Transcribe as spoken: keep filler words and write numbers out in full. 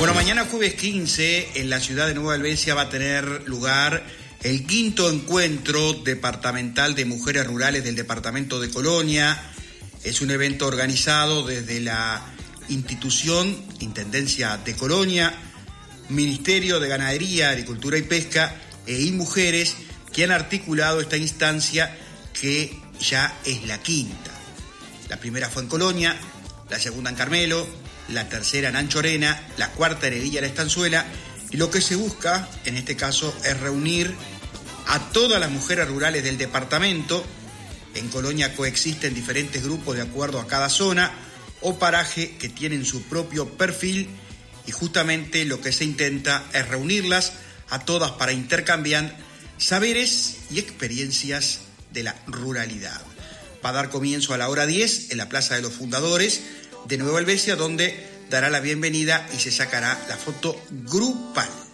Bueno, mañana jueves quince en la ciudad de Nueva Helvecia va a tener lugar el quinto encuentro departamental de mujeres rurales del departamento de Colonia. Es un evento organizado desde la institución Intendencia de Colonia, Ministerio de Ganadería, Agricultura y Pesca e InMujeres, que han articulado esta instancia que ya es la quinta. La primera fue en Colonia, la segunda en Carmelo, la tercera en Anchorena, la cuarta en Heredia La Estanzuela, y lo que se busca en este caso es reunir a todas las mujeres rurales del departamento. En Colonia coexisten diferentes grupos de acuerdo a cada zona o paraje que tienen su propio perfil, y justamente lo que se intenta es reunirlas a todas para intercambiar saberes y experiencias de la ruralidad. Va a dar comienzo a la hora diez en la Plaza de los Fundadores de Nueva Helvecia, donde dará la bienvenida y se sacará la foto grupal.